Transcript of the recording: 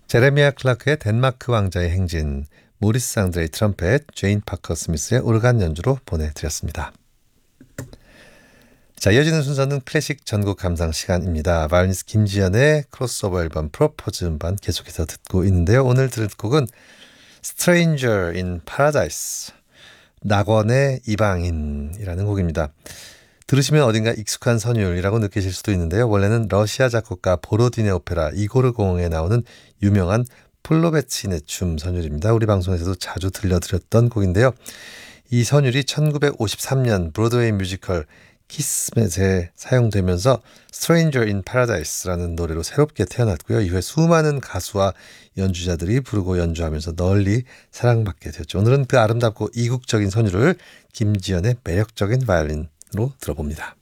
제레미아 클라크의 덴마크 왕자의 행진, 모리스 상드레의 트럼펫, 제인 파커 스미스의 오르간 연주로 보내드렸습니다. 자, 이어지는 순서는 클래식 전곡 감상 시간입니다. 바이올리니스트 김지연의 크로스오버 앨범 프로포즈 음반 계속해서 듣고 있는데요. 오늘 들을 곡은 Stranger in Paradise, 낙원의 이방인이라는 곡입니다. 들으시면 어딘가 익숙한 선율이라고 느끼실 수도 있는데요. 원래는 러시아 작곡가 보로딘의 오페라 이고르 공에 나오는 유명한 플로베치네 춤 선율입니다. 우리 방송에서도 자주 들려드렸던 곡인데요. 이 선율이 1953년 브로드웨이 뮤지컬 키스맷에 사용되면서 Stranger in Paradise라는 노래로 새롭게 태어났고요. 이후에 수많은 가수와 연주자들이 부르고 연주하면서 널리 사랑받게 되었죠. 오늘은 그 아름답고 이국적인 선율을 김지연의 매력적인 바이올린으로 들어봅니다.